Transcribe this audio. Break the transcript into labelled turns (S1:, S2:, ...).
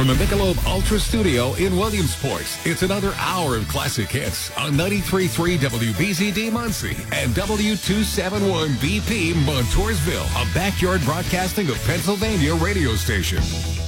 S1: from the Michelob Ultra Studio in Williamsport. It's another hour of classic hits on 93.3 WBZD Muncie and W271BP Montoursville, a backyard broadcasting of Pennsylvania radio station.